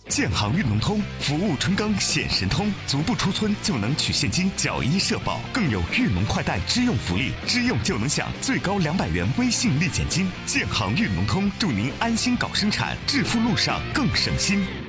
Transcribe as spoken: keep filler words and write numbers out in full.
建行运农通服务春耕显神通，足不出村就能取现金缴医社保，更有运农快贷支用福利，支用就能享最高两百元微信立减金。建行运农通祝您安心搞生产，致富路上更省心。